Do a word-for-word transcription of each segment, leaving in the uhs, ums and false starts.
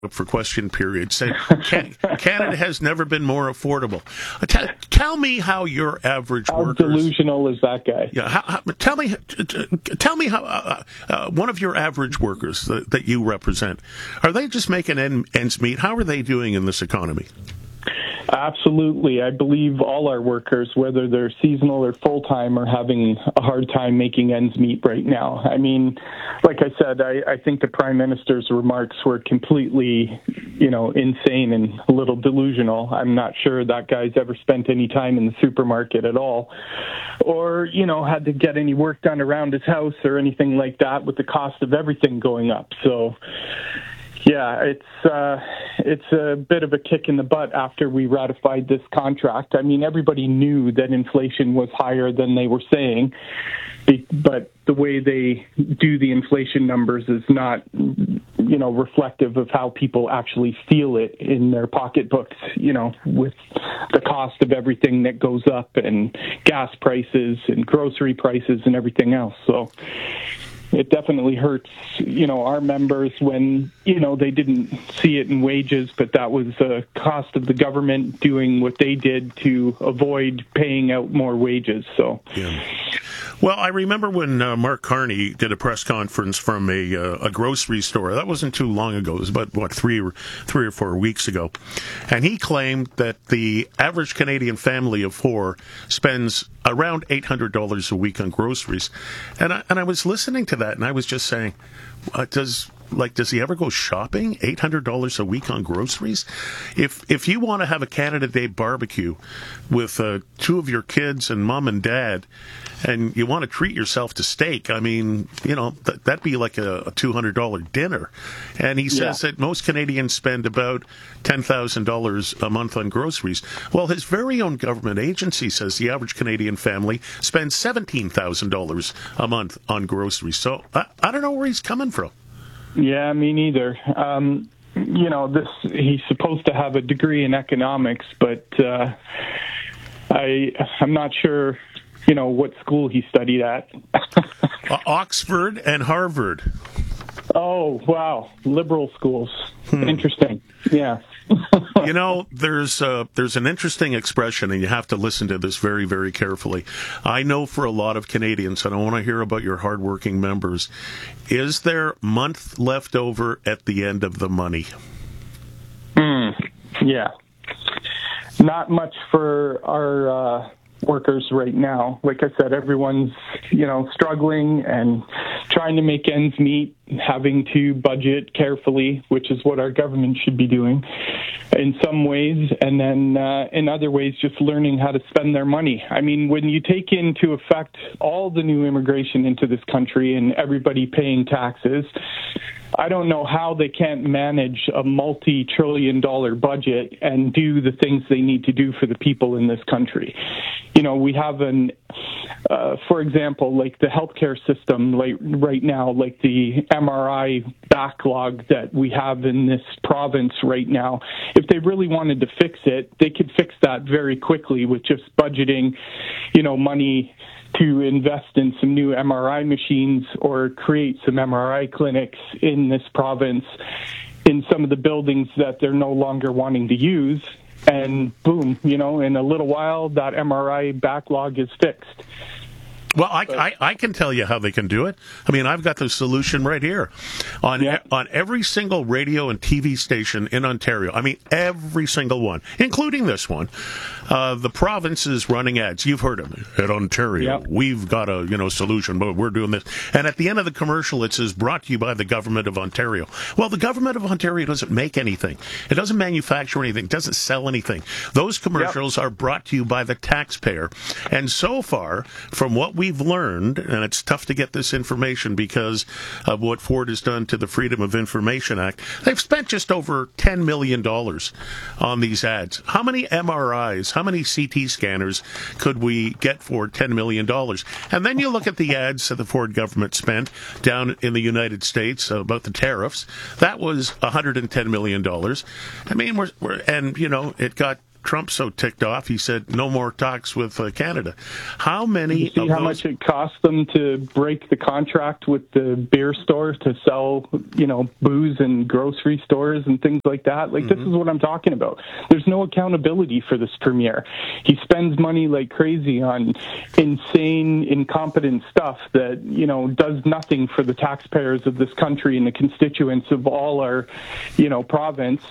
for question period said Can- Canada has never been more affordable. Uh, t- tell me how your average how workers... delusional is that guy? Yeah, how, how, tell me, t- t- tell me how uh, uh, one of your average workers that, that you represent, are they just making end, ends meet? How are they doing in this economy? Absolutely. I believe all our workers, whether they're seasonal or full-time, are having a hard time making ends meet right now. I mean, like I said, I, I think the Prime Minister's remarks were completely, you know, insane and a little delusional. I'm not sure that guy's ever spent any time in the supermarket at all, or, you know, had to get any work done around his house or anything like that with the cost of everything going up. So, yeah, it's uh, it's a bit of a kick in the butt after we ratified this contract. I mean, everybody knew that inflation was higher than they were saying, but the way they do the inflation numbers is not, you know, reflective of how people actually feel it in their pocketbooks, you know, with the cost of everything that goes up and gas prices and grocery prices and everything else. So it definitely hurts, you know, our members when, you know, they didn't see it in wages, but that was a cost of the government doing what they did to avoid paying out more wages. So, yeah. Well, I remember when uh, Mark Carney did a press conference from a uh, a grocery store. That wasn't too long ago. It was about, what, three or, three or four weeks ago. And he claimed that the average Canadian family of four spends around eight hundred dollars a week on groceries. And I, and I was listening to that, and I was just saying, uh, does... Like, does he ever go shopping? eight hundred dollars a week on groceries? If if you want to have a Canada Day barbecue with uh, two of your kids and mom and dad, and you want to treat yourself to steak, I mean, you know, th- that'd be like a, a two hundred dollars dinner. And he says yeah. that most Canadians spend about ten thousand dollars a month on groceries. Well, his very own government agency says the average Canadian family spends seventeen thousand dollars a month on groceries. So I, I don't know where he's coming from. Yeah, me neither. Um, you know, this he's supposed to have a degree in economics, but uh, I I'm not sure, you know, what school he studied at. uh, Oxford and Harvard. Oh, wow. Liberal schools. Hmm. Interesting. Yeah. You know, there's uh, there's an interesting expression, and you have to listen to this very, very carefully. I know for a lot of Canadians, and I want to hear about your hardworking members, is there month left over at the end of the money? Mm, yeah. Not much for our uh, workers right now. Like I said, everyone's, you know, struggling and trying to make ends meet, having to budget carefully, which is what our government should be doing in some ways, and then uh, in other ways just learning how to spend their money. I mean, when you take into effect all the new immigration into this country and everybody paying taxes, I don't know how they can't manage a multi-trillion dollar budget and do the things they need to do for the people in this country. You know, we have an, uh, for example, like the healthcare system, like right now, like the M R I backlog that we have in this province right now. If they really wanted to fix it, they could fix that very quickly with just budgeting, you know, money to invest in some new M R I machines or create some M R I clinics in this province in some of the buildings that they're no longer wanting to use. And boom, you know, in a little while, that M R I backlog is fixed. Well, I, I, I can tell you how they can do it. I mean, I've got the solution right here. On yeah. on every single radio and T V station in Ontario, I mean, every single one, including this one, uh, the province is running ads. You've heard them. At Ontario, yep. We've got a, you know, solution, but we're doing this. And at the end of the commercial, it says, brought to you by the government of Ontario. Well, the government of Ontario doesn't make anything. It doesn't manufacture anything. It doesn't sell anything. Those commercials yep. are brought to you by the taxpayer. And so far, from what we we've learned, and it's tough to get this information because of what Ford has done to the Freedom of Information Act, they've spent just over ten million dollars on these ads. How many M R Is, how many C T scanners could we get for ten million dollars? And then you look at the ads that the Ford government spent down in the United States about the tariffs. That was one hundred ten million dollars. I mean, we're, we're and, you know, it got Trump's so ticked off, he said no more talks with uh, Canada. How many you see of how those... much it cost them to break the contract with the beer store to sell, you know, booze in grocery stores and things like that? Like, mm-hmm. This is what I'm talking about. There's no accountability for this premier. He spends money like crazy on insane, incompetent stuff that, you know, does nothing for the taxpayers of this country and the constituents of all our, you know, province.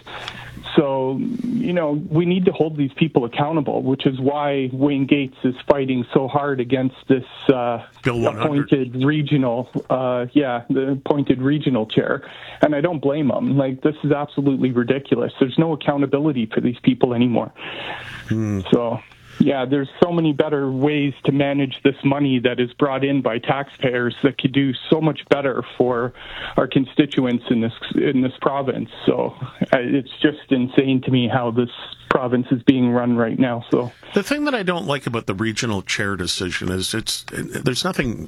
So, you know, we need to hold these people accountable, which is why Wayne Gates is fighting so hard against this uh, appointed regional, uh, yeah, the appointed regional chair. And I don't blame him. Like, this is absolutely ridiculous. There's no accountability for these people anymore. Hmm. So... Yeah, there's so many better ways to manage this money that is brought in by taxpayers that could do so much better for our constituents in this in this province. So uh, it's just insane to me how this province is being run right now. So the thing that I don't like about the regional chair decision is it's there's nothing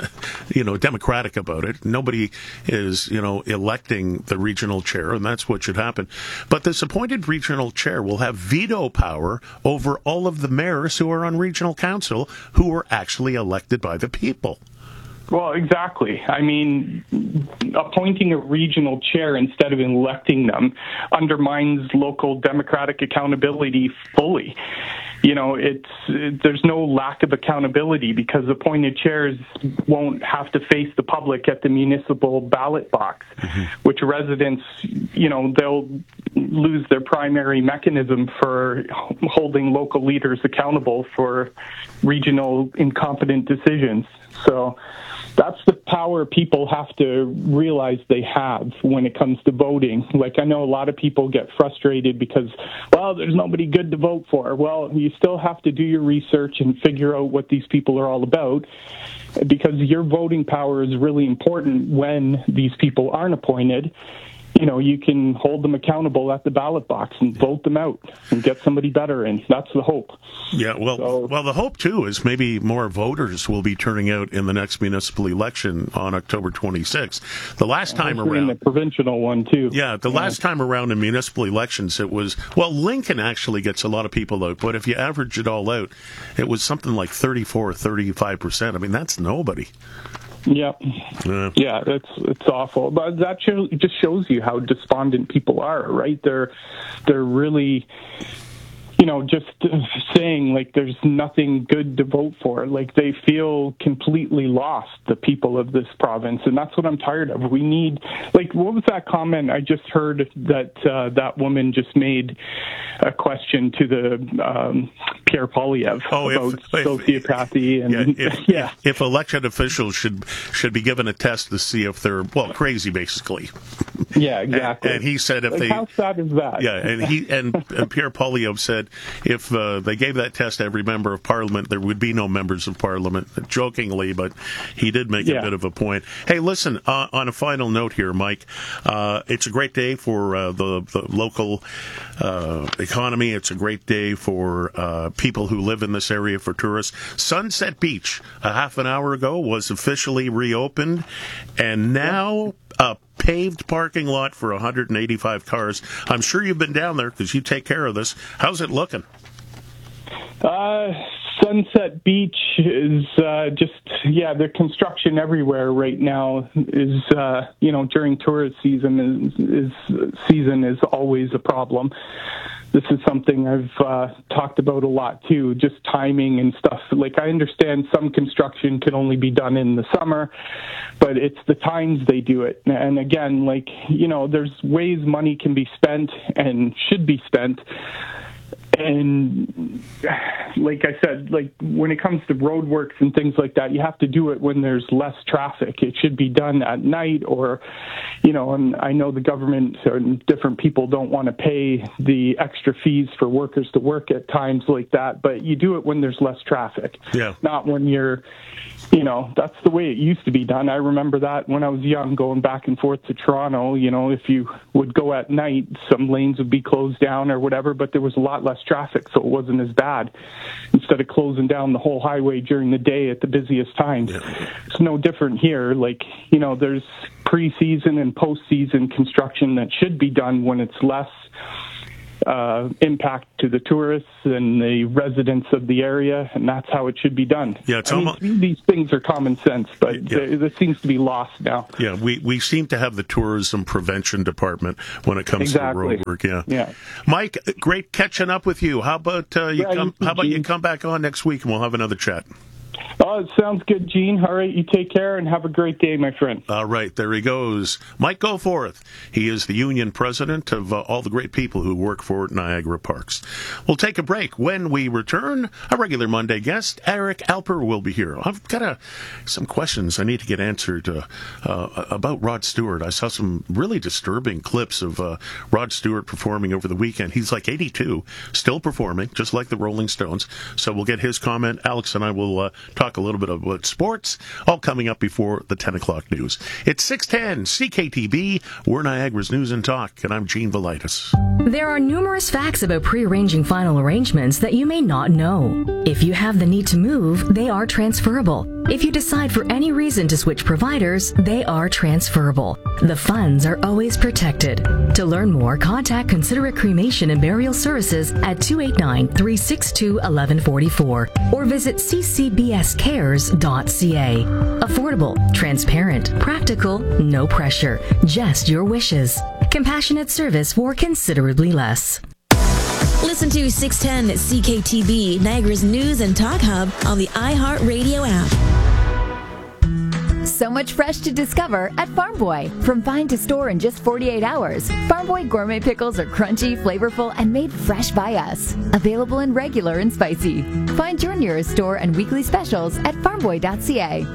you know democratic about it. Nobody is you know electing the regional chair, and that's what should happen. But this appointed regional chair will have veto power over all of the mayors who are on regional council who are actually elected by the people. Well, exactly. I mean, appointing a regional chair instead of electing them undermines local democratic accountability fully. You know, it's it, there's no lack of accountability because appointed chairs won't have to face the public at the municipal ballot box, mm-hmm. which residents, you know, they'll lose their primary mechanism for holding local leaders accountable for regional incompetent decisions. So that's the power people have to realize they have when it comes to voting. Like, I know a lot of people get frustrated because, well, there's nobody good to vote for. Well, you still have to do your research and figure out what these people are all about, because your voting power is really important when these people aren't appointed. You know, you can hold them accountable at the ballot box and vote them out and get somebody better in. That's the hope. Yeah, well, so, well, the hope, too, is maybe more voters will be turning out in the next municipal election on October twenty-sixth. The last time around... in the provincial one, too. Yeah, the yeah. last time around in municipal elections, it was... Well, Lincoln actually gets a lot of people out, but if you average it all out, it was something like thirty-four or thirty-five percent. I mean, that's nobody. Yeah, yeah, yeah it's it's awful. But that show, it just shows you how despondent people are, right? They're they're really, you know, just saying like there's nothing good to vote for. Like they feel completely lost, the people of this province, and that's what I'm tired of. We need, like, what was that comment I just heard that uh, that woman just made a question to the um, Pierre Poilievre oh, about if, sociopathy if, and yeah if, yeah. if elected officials should should be given a test to see if they're well crazy, basically. Yeah, exactly. And, and he said if like, they how sad is that? Yeah, and he and, and Pierre Poilievre said if uh, they gave that test to every member of Parliament, there would be no members of Parliament. Jokingly, but he did make yeah. a bit of a point. Hey, listen. Uh, on a final note here, Mike, uh, it's a great day for uh, the the local uh, economy. It's a great day for uh, people who live in this area, for tourists. Sunset Beach, a half an hour ago, was officially reopened, and now a paved parking lot for one hundred eighty-five cars. I'm sure you've been down there because you take care of this. How's it looking? Uh, Sunset Beach is uh, just, yeah, the construction everywhere right now is, uh, you know, during tourist season is, is season is always a problem. This is something I've uh, talked about a lot, too, just timing and stuff. Like, I understand some construction can only be done in the summer, but it's the times they do it. And again, like, you know, there's ways money can be spent and should be spent. And like I said, like when it comes to roadworks and things like that, you have to do it when there's less traffic. It should be done at night or, you know, and I know the government and different people don't want to pay the extra fees for workers to work at times like that, but you do it when there's less traffic. Yeah. Not when you're, you know, that's the way it used to be done. I remember that when I was young, going back and forth to Toronto. You know, if you would go at night, some lanes would be closed down or whatever, but there was a lot less traffic, so it wasn't as bad. Instead of closing down the whole highway during the day at the busiest times. Yeah. It's no different here. Like, you know, there's pre-season and post-season construction that should be done when it's less uh, impact to the tourists and the residents of the area, and that's how it should be done. Yeah, it's I almost, mean, these things are common sense, but yeah. th- this seems to be lost now. Yeah, we, we seem to have the tourism prevention department when it comes exactly. to the road work. Yeah, yeah. Mike, great catching up with you. How about uh, you yeah, come? you How about Gene. you come back on next week and we'll have another chat. Oh, it sounds good, Gene. All right, you take care and have a great day, my friend. All right, there he goes. Mike Goforth. He is the union president of uh, all the great people who work for Niagara Parks. We'll take a break. When we return, a regular Monday guest, Eric Alper, will be here. I've got a, some questions I need to get answered uh, uh, about Rod Stewart. I saw some really disturbing clips of uh, Rod Stewart performing over the weekend. He's like eighty-two, still performing, just like the Rolling Stones. So we'll get his comment. Alex and I will uh, talk a little bit about sports, all coming up before the ten o'clock news. It's six ten C K T B. We're Niagara's News and Talk, and I'm Gene Velitis. There are numerous facts about pre-arranging final arrangements that you may not know. If you have the need to move, they are transferable. If you decide for any reason to switch providers, they are transferable. The funds are always protected. To learn more, contact Considerate Cremation and Burial Services at two eight nine, three six two, one one four four or visit c c b s cares dot c a. Affordable, transparent, practical, no pressure, just your wishes. Compassionate service for considerably less. Listen to six ten C K T B, Niagara's News and Talk Hub on the iHeartRadio app. So much fresh to discover at Farm Boy. From find to store in just forty-eight hours, Farm Boy gourmet pickles are crunchy, flavorful, and made fresh by us. Available in regular and spicy. Find your nearest store and weekly specials at farm boy dot c a.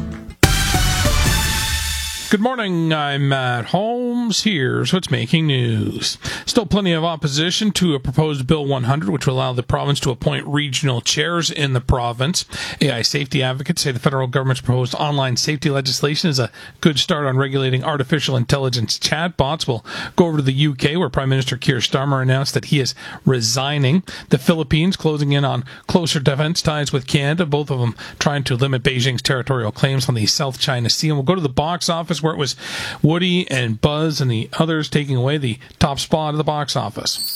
Good morning, I'm Matt Holmes. Here's what's making news. Still plenty of opposition to a proposed Bill one hundred, which will allow the province to appoint regional chairs in the province. A I safety advocates say the federal government's proposed online safety legislation is a good start on regulating artificial intelligence chatbots. We'll go over to the U K, where Prime Minister Keir Starmer announced that he is resigning. The Philippines closing in on closer defense ties with Canada, both of them trying to limit Beijing's territorial claims on the South China Sea. And we'll go to the box office, where it was Woody and Buzz and the others taking away the top spot of the box office.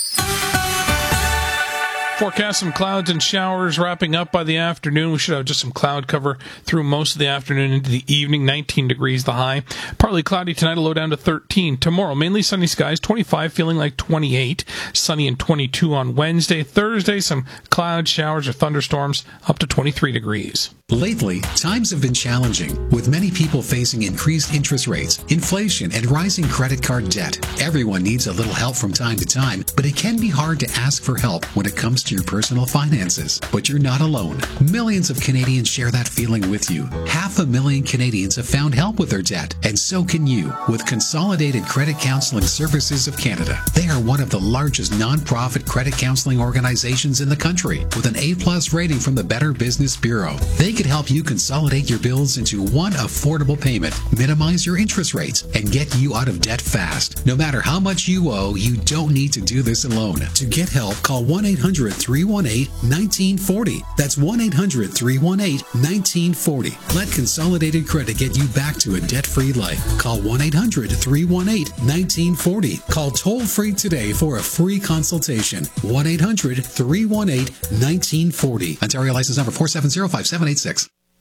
Forecast some clouds and showers wrapping up by the afternoon. We should have just some cloud cover through most of the afternoon into the evening. nineteen degrees the high. Partly cloudy tonight, a low down to thirteen. Tomorrow, mainly sunny skies, twenty-five, feeling like twenty-eight. Sunny and twenty-two on Wednesday. Thursday, some cloud showers or thunderstorms, up to twenty-three degrees. Lately, times have been challenging, with many people facing increased interest rates, inflation, and rising credit card debt. Everyone needs a little help from time to time, but it can be hard to ask for help when it comes to your personal finances. But you're not alone. Millions of Canadians share that feeling with you. Half a million Canadians have found help with their debt, and so can you with Consolidated Credit Counseling Services of Canada. They are one of the largest non-profit credit counseling organizations in the country, with an A plus rating from the Better Business Bureau. They could help you consolidate your bills into one affordable payment, minimize your interest rates, and get you out of debt fast. No matter how much you owe, you don't need to do this alone. To get help, call one eight hundred, three one eight, one nine four zero. That's one eight hundred, three one eight, one nine four zero. Let Consolidated Credit get you back to a debt-free life. Call one eight hundred, three one eight, one nine four zero. Call toll-free today for a free consultation. one eight hundred, three one eight, one nine four zero. Ontario license number four seven zero, five seven eight six.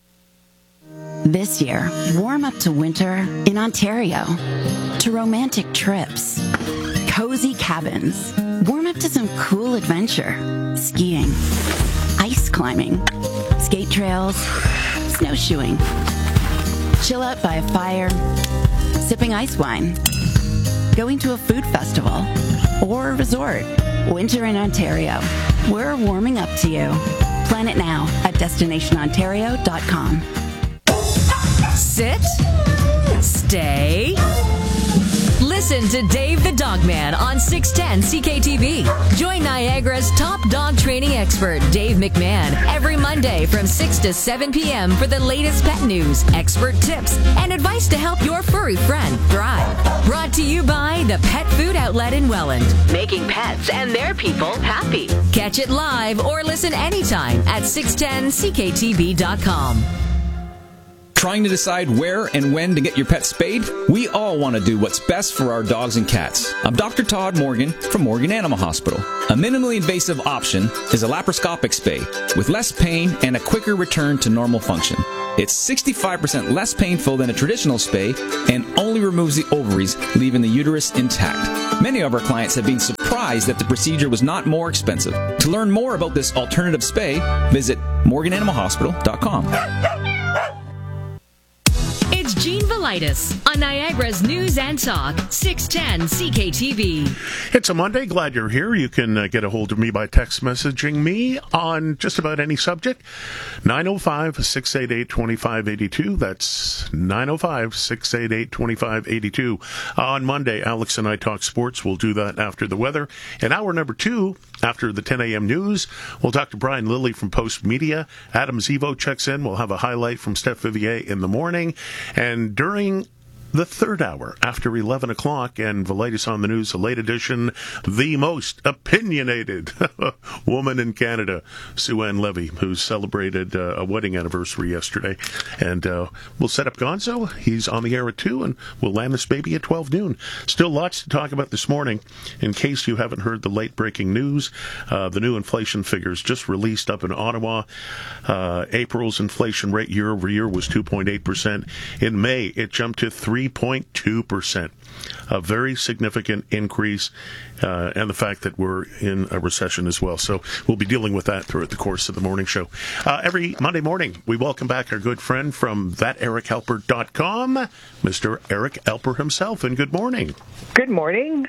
This year, warm up to winter in Ontario, to romantic trips, cozy cabins, warm up to some cool adventure, skiing, ice climbing, skate trails, snowshoeing, chill out by a fire, sipping ice wine, going to a food festival, or a resort. Winter in Ontario. We're warming up to you. Plan it now at destination ontario dot com. Sit. Stay. Listen to Dave the Dogman on six ten C K T V. Join Niagara's top dog training expert, Dave McMahon, every Monday from six to seven p.m. for the latest pet news, expert tips, and advice to help your furry friend thrive. Brought to you by the Pet Food Outlet in Welland, making pets and their people happy. Catch it live or listen anytime at six ten C K T B dot com. Trying to decide where and when to get your pet spayed? We all want to do what's best for our dogs and cats. I'm Doctor Todd Morgan from Morgan Animal Hospital. A minimally invasive option is a laparoscopic spay with less pain and a quicker return to normal function. It's sixty-five percent less painful than a traditional spay and only removes the ovaries, leaving the uterus intact. Many of our clients have been surprised that the procedure was not more expensive. To learn more about this alternative spay, visit morgan animal hospital dot com. It's Gene Velitis on Niagara's News and Talk, six ten C K T V. It's a Monday. Glad you're here. You can uh, get a hold of me by text messaging me on just about any subject. nine oh five, six eight eight, two five eight two. That's nine oh five, six eight eight, two five eight two. Uh, on Monday, Alex and I talk sports. We'll do that after the weather. In hour number two, after the ten a.m. news, we'll talk to Brian Lilly from Post Media. Adam Zivo checks in. We'll have a highlight from Steph Vivier in the morning. And during the third hour, after eleven o'clock, and Velitis on the News, a late edition, the most opinionated woman in Canada, Sue-Ann Levy, who celebrated uh, a wedding anniversary yesterday. And uh, we'll set up Gonzo. He's on the air at two, and we'll land this baby at twelve noon. Still lots to talk about this morning. In case you haven't heard the late-breaking news, uh, the new inflation figures just released up in Ottawa. Uh, April's inflation rate year over year was two point eight percent. In May, it jumped to three point two percent. A very significant increase, uh, and the fact that we're in a recession as well. So we'll be dealing with that throughout the course of the morning show. Uh, every Monday morning, we welcome back our good friend from that eric helper dot com, Mister Eric Alper himself, and good morning. Good morning.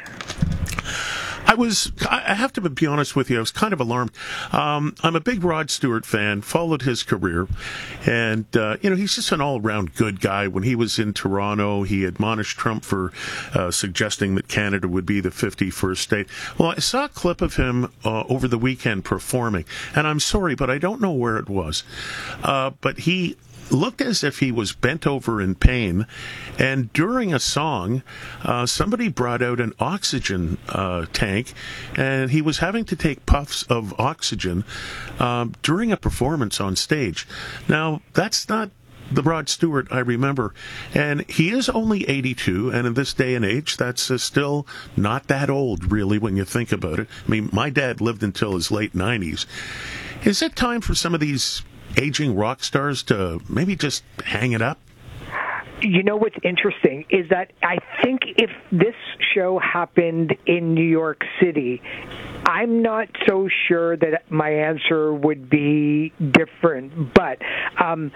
I was, I have to be honest with you, I was kind of alarmed. Um, I'm a big Rod Stewart fan, followed his career, and, uh, you know, he's just an all-around good guy. When he was in Toronto, he admonished Trump for uh, suggesting that Canada would be the fifty-first state. Well, I saw a clip of him uh, over the weekend performing, and I'm sorry, but I don't know where it was. Uh, but he looked as if he was bent over in pain, and during a song, uh, somebody brought out an oxygen uh, tank, and he was having to take puffs of oxygen um, during a performance on stage. Now, that's not the Rod Stewart I remember, and he is only eighty-two, and in this day and age, that's uh, still not that old, really, when you think about it. I mean, my dad lived until his late nineties. Is it time for some of these aging rock stars to maybe just hang it up? You know what's interesting is that I think if this show happened in New York City, I'm not so sure that my answer would be different. But um,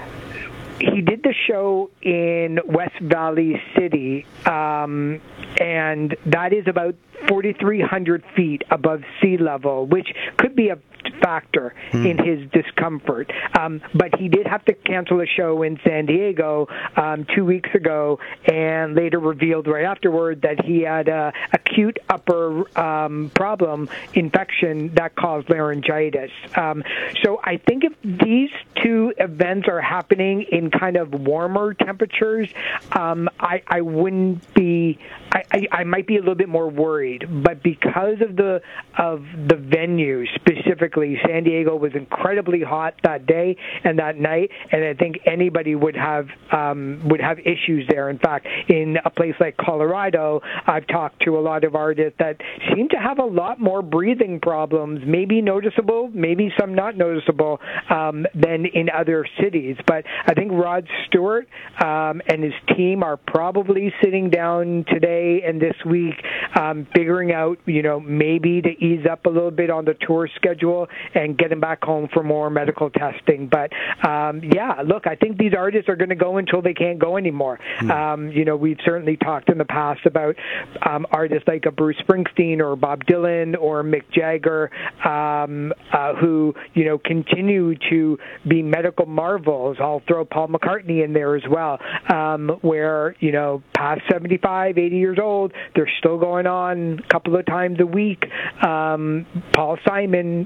he did the show in West Valley City, um, and that is about forty-three hundred feet above sea level, which could be a factor hmm. in his discomfort. Um, but he did have to cancel a show in San Diego um, two weeks ago, and later revealed right afterward that he had a acute upper um, problem infection that caused laryngitis. Um, so I think if these two events are happening in kind of warmer temperatures, um, I, I wouldn't be. I, I, I might be a little bit more worried, but because of the of the venue specifically, San Diego was incredibly hot that day and that night, and I think anybody would have um, would have issues there. In fact, in a place like Colorado, I've talked to a lot of artists that seem to have a lot more breathing problems, maybe noticeable, maybe some not noticeable, um, than in other cities. But I think Rod Stewart um, and his team are probably sitting down today and this week, um, figuring out, you know, maybe to ease up a little bit on the tour schedule and get him back home for more medical testing. But, um, yeah, look, I think these artists are going to go until they can't go anymore. Mm. Um, you know, we've certainly talked in the past about um, artists like a Bruce Springsteen or Bob Dylan or Mick Jagger, um, uh, who, you know, continue to be medical marvels. I'll throw Paul McCartney in there as well, um, where, you know, past seventy-five, eighty years old, they're still going on a couple of times a week. Um, Paul Simon is back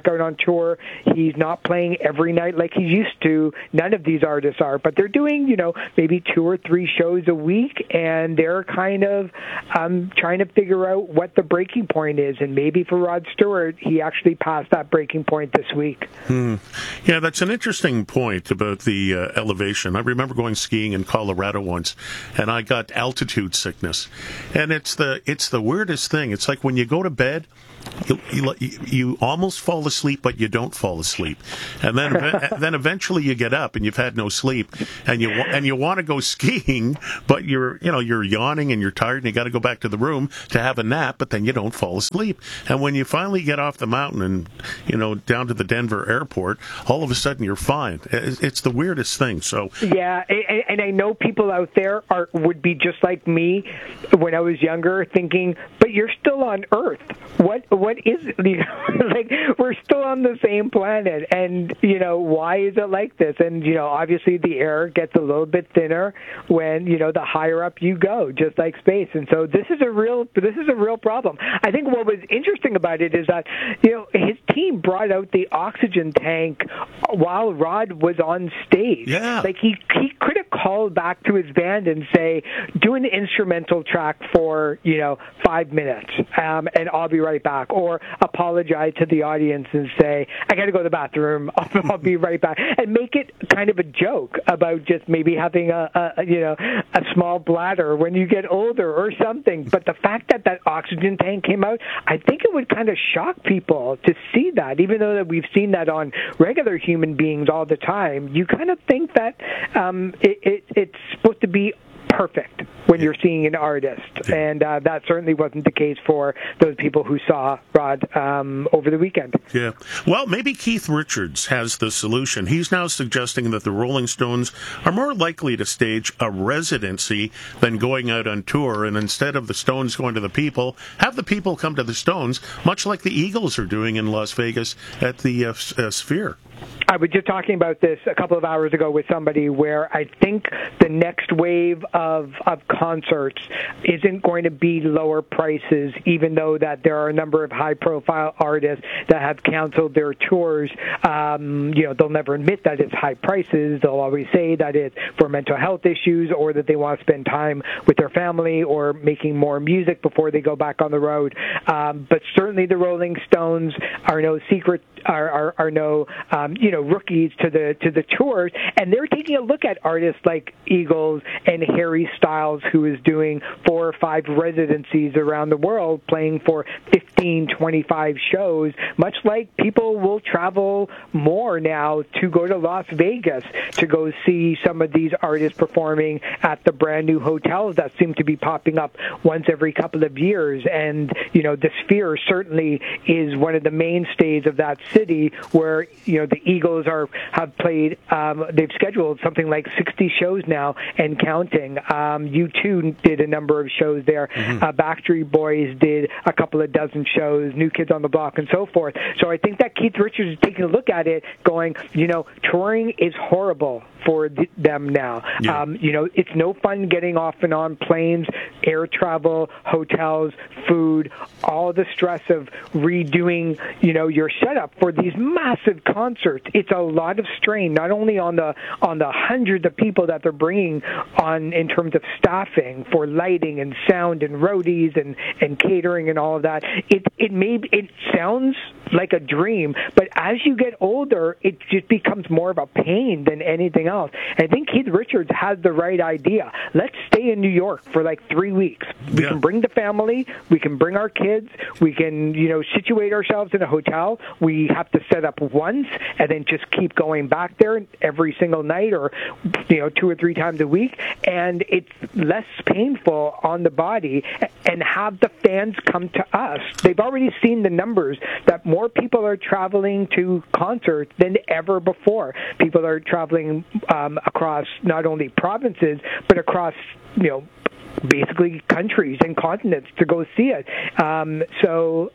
out on tour. He's not playing every night like he used to. None of these artists are, but they're doing, you know, maybe two or three shows a week, and they're kind of um, trying to figure out what the breaking point is. And maybe for Rod Stewart, he actually passed that breaking point this week. Hmm. Yeah, that's an interesting point about the uh, elevation. I remember going skiing in Colorado once, and I got altitude sickness. And it's the it's the weirdest thing. It's like when you go to bed, you, you, you almost fall asleep, but you don't fall asleep. And then then eventually you get up and you've had no sleep, and you and you want to go skiing, but you're you know you're yawning and you're tired, and you got to go back to the room to have a nap, but then you don't fall asleep. And when you finally get off the mountain and you know down to the Denver airport, all of a sudden you're fine. It's the weirdest thing. So yeah, and I know people out there are would be just like me when I was younger, thinking, but you're still on Earth. What what is it? You know, like we're still on the same planet, and you know why is it like this? And you know, obviously the air gets a little bit thinner when you know the higher up you go, just like space. And so this is a real this is a real problem. I think what was interesting about it is that you know his team brought out the oxygen tank while Rod was on stage. Yeah, like he he could have called back to his band and say, do an instrumental track for you know five minutes, um, and I'll be right back. Or apologize to the audience and say, I got to go to the bathroom. I'll, I'll be right back. And make it kind of a joke about just maybe having a, a you know a small bladder when you get older or something. But the fact that that oxygen tank came out, I think it would kind of shock people to see that. Even though that we've seen that on regular human beings all the time, you kind of think that um, it, it, it's supposed to be perfect when you're seeing an artist, and uh, that certainly wasn't the case for those people who saw Rod um, over the weekend. Yeah. Well, maybe Keith Richards has the solution. He's now suggesting that the Rolling Stones are more likely to stage a residency than going out on tour, and instead of the Stones going to the people, have the people come to the Stones, much like the Eagles are doing in Las Vegas at the uh, uh, Sphere. I was just talking about this a couple of hours ago with somebody where I think the next wave of of concerts isn't going to be lower prices, even though that there are a number of high-profile artists that have canceled their tours. Um, you know, they'll never admit that it's high prices. They'll always say that it's for mental health issues or that they want to spend time with their family or making more music before they go back on the road. Um, but certainly the Rolling Stones are no secret, are, are, are no, um, you know, rookies to the to the tours, and they're taking a look at artists like Eagles and Harry Styles, who is doing four or five residencies around the world, playing for fifteen, twenty-five shows, much like people will travel more now to go to Las Vegas to go see some of these artists performing at the brand new hotels that seem to be popping up once every couple of years. And, you know, the Sphere certainly is one of the mainstays of that city where, you know, the Eagles are have played, um, they've scheduled something like sixty shows now and counting. Um, U two did a number of shows there. Mm-hmm. Uh, Backstreet Boys did a couple of dozen shows, New Kids on the Block, and so forth. So I think that Keith Richards is taking a look at it going, you know, touring is horrible for th- them now. Yeah. Um, you know, it's no fun getting off and on planes, air travel, hotels, food, all the stress of redoing, you know, your setup for these massive concerts. It's a lot of strain, not only on the on the hundreds of people that they're bringing on in terms of staffing for lighting and sound and roadies and, and catering and all of that. It it may it sounds like a dream, but as you get older, it just becomes more of a pain than anything else. And I think Keith Richards has the right idea. Let's stay in New York for like three weeks. We yeah. can bring the family, we can bring our kids, we can, you know, situate ourselves in a hotel. We have to set up once and then just keep going back there every single night or, you know, two or three times a week. And it's less painful on the body, and have the fans come to us. They've already seen the numbers that more people are traveling to concerts than ever before. People are traveling um, across not only provinces, but across, you know, basically countries and continents to go see it. Um, so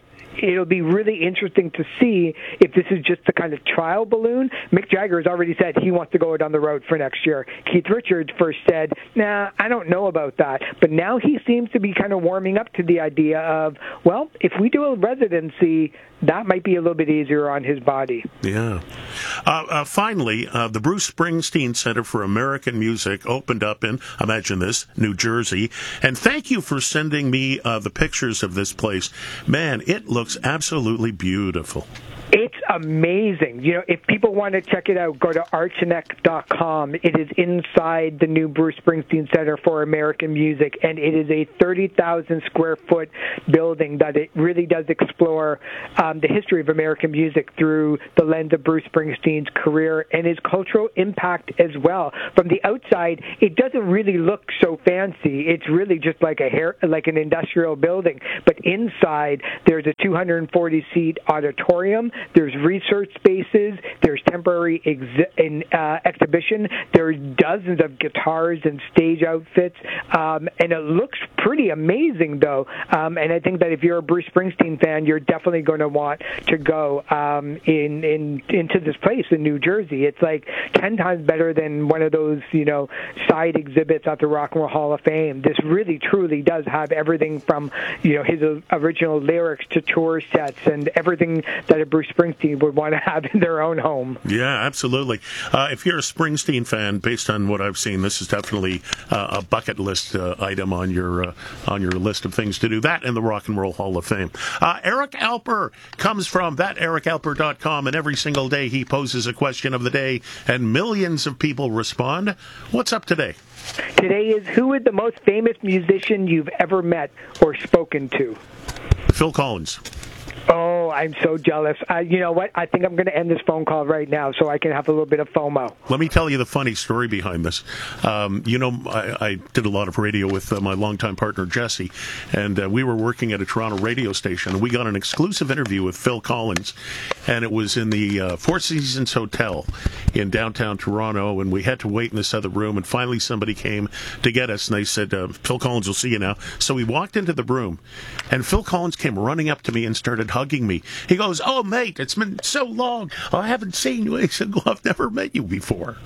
it'll be really interesting to see if this is just the kind of trial balloon. Mick Jagger has already said he wants to go down the road for next year. Keith Richards first said, nah, I don't know about that. But now he seems to be kind of warming up to the idea of, well, if we do a residency, that might be a little bit easier on his body. Yeah. Uh, uh, finally, uh, the Bruce Springsteen Center for American Music opened up in, imagine this, New Jersey. And thank you for sending me uh, the pictures of this place. Man, it looks absolutely beautiful. It's amazing. You know, if people want to check it out, go to archinek dot com. It is inside the new Bruce Springsteen Center for American Music, and it is a thirty thousand square foot building that it really does explore um, the history of American music through the lens of Bruce Springsteen's career and his cultural impact as well. From the outside, it doesn't really look so fancy. It's really just like a hair, like an industrial building. But inside, there's a two hundred forty seat auditorium. There's research spaces. There's temporary exi- in, uh, exhibition. There's dozens of guitars and stage outfits, um, and it looks pretty amazing, though. Um, and I think that if you're a Bruce Springsteen fan, you're definitely going to want to go um, in in into this place in New Jersey. It's like ten times better than one of those, you know, side exhibits at the Rock and Roll Hall of Fame. This really, truly does have everything from, you know, his original lyrics to tour sets and everything that a Bruce Springsteen would want to have in their own home. Yeah, absolutely. Uh, if you're a Springsteen fan, based on what I've seen, this is definitely uh, a bucket list uh, item on your uh, on your list of things to do. That and the Rock and Roll Hall of Fame. Uh, Eric Alper comes from that eric alper dot com, and every single day he poses a question of the day, and millions of people respond. What's up today? Today is, who is the most famous musician you've ever met or spoken to? Phil Collins. Oh, I'm so jealous. Uh, you know what? I think I'm going to end this phone call right now so I can have a little bit of FOMO. Let me tell you the funny story behind this. Um, you know, I, I did a lot of radio with uh, my longtime partner, Jesse, and uh, we were working at a Toronto radio station, and we got an exclusive interview with Phil Collins, and it was in the uh, Four Seasons Hotel in downtown Toronto, and we had to wait in this other room, and finally somebody came to get us, and they said, uh, Phil Collins will see you now. So we walked into the room, and Phil Collins came running up to me and started hugging me. He goes, oh, mate, it's been so long. I haven't seen you. He said, well, I've never met you before.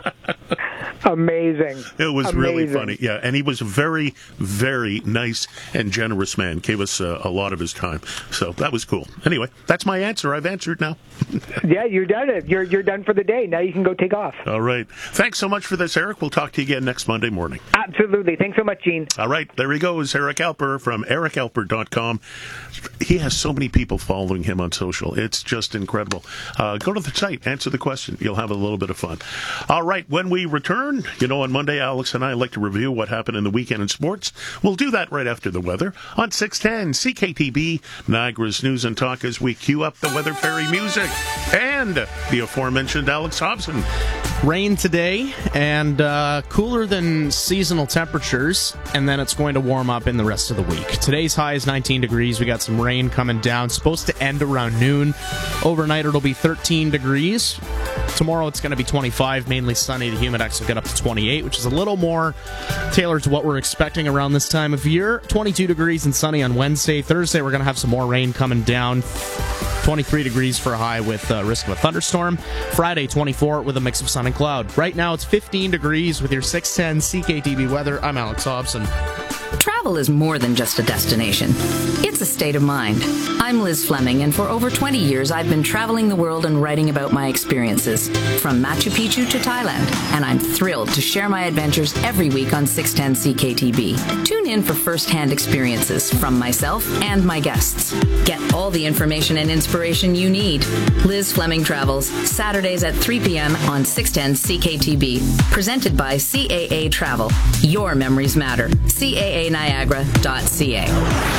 Amazing. It was Amazing. really funny. Yeah, and he was a very, very nice and generous man. Gave us uh, a lot of his time. So that was cool. Anyway, that's my answer. I've answered now. Yeah, you're done it. You're, you're done for the day. Now you can go take off. All right. Thanks so much for this, Eric. We'll talk to you again next Monday morning. Absolutely. Thanks so much, Gene. All right. There he goes, Eric Alper from eric alper dot com. He has so many people following him on social. It's just incredible. Uh, go to the site, answer the question. You'll have a little bit of fun. All right. When we return, you know, on Monday, Alex and I like to review what happened in the weekend in sports. We'll do that right after the weather on six ten C K T B, Niagara's News and Talk, as we cue up the Weather Fairy music and the aforementioned Alex Hobson. Rain today and uh, cooler than seasonal temperatures, and then it's going to warm up in the rest of the week. Today's high is nineteen degrees. We got some rain coming down. Supposed to end around noon. Overnight it'll be thirteen degrees. Tomorrow it's going to be twenty-five, mainly sunny. The humidex will get up to twenty-eight, which is a little more tailored to what we're expecting around this time of year. twenty-two degrees and sunny on Wednesday. Thursday we're going to have some more rain coming down. twenty-three degrees for a high with uh, risk of a thunderstorm. Friday, twenty-four with a mix of sun and cloud. Right now it's fifteen degrees with your six ten C K T B weather. I'm Alex Hobson. Travel is more than just a destination. It's a state of mind. I'm Liz Fleming, and for over twenty years, I've been traveling the world and writing about my experiences, from Machu Picchu to Thailand, and I'm thrilled to share my adventures every week on six ten C K T B. Tune in for first-hand experiences from myself and my guests. Get all the information and inspiration you need. Liz Fleming Travels, Saturdays at three p.m. on six ten C K T B. Presented by C A A Travel. Your memories matter. C A A Niagara dot C A.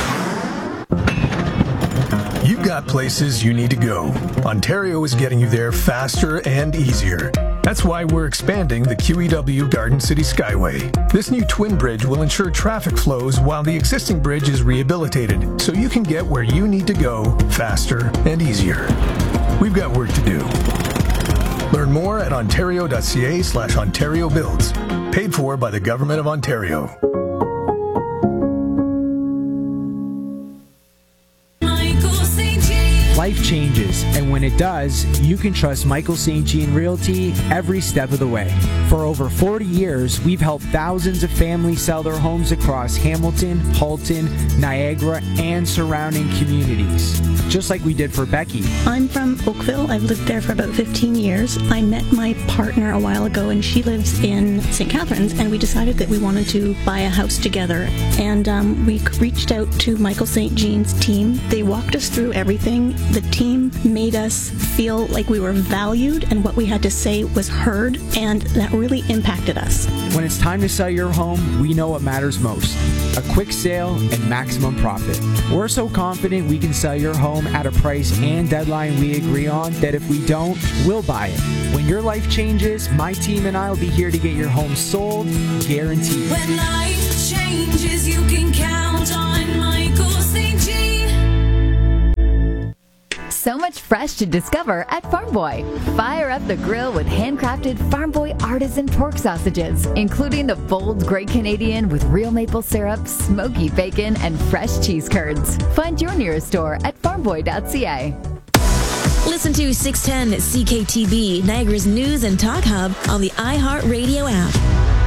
You've got places you need to go. Ontario is getting you there faster and easier. That's why we're expanding the Q E W Garden City Skyway. This new twin bridge will ensure traffic flows while the existing bridge is rehabilitated, so you can get where you need to go faster and easier. We've got work to do. Learn more at ontario dot c a slash ontario builds. Paid for by the Government of Ontario. Michael Saint life changes, and when it does, you can trust Michael Saint Jean Realty every step of the way. For over forty years, we've helped thousands of families sell their homes across Hamilton, Halton, Niagara, and surrounding communities, just like we did for Becky. I'm from Oakville. I've lived there for about fifteen years. I met my partner a while ago, and she lives in Saint Catharines, and we decided that we wanted to buy a house together. And um, we reached out to Michael Saint Jean's team. They walked us through everything. The team made us feel like we were valued and what we had to say was heard, and that really impacted us. When it's time to sell your home, we know what matters most: a quick sale and maximum profit. We're so confident we can sell your home at a price and deadline we agree on that if we don't, we'll buy it. When your life changes, my team and I will be here to get your home sold, guaranteed. When life changes, you can count on Michael Saint Jean. So much fresh to discover at Farm Boy. Fire up the grill with handcrafted Farm Boy artisan pork sausages, including the bold Great Canadian with real maple syrup, smoky bacon, and fresh cheese curds. Find your nearest store at farm boy dot c a. Listen to six ten C K T B, Niagara's news and talk hub on the iHeartRadio app.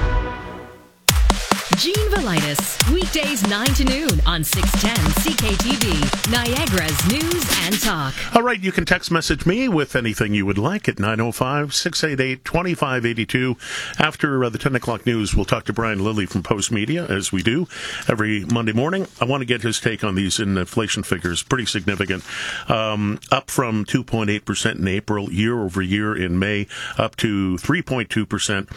Gene Velitis, weekdays nine to noon on six ten C K T V, Niagara's news and talk. All right, you can text message me with anything you would like at nine oh five, six eight eight, two five eight two. After uh, the ten o'clock news, we'll talk to Brian Lilly from Post Media, as we do every Monday morning. I want to get his take on these inflation figures, pretty significant. Um, up from two point eight percent in April, year over year in May, up to three point two percent.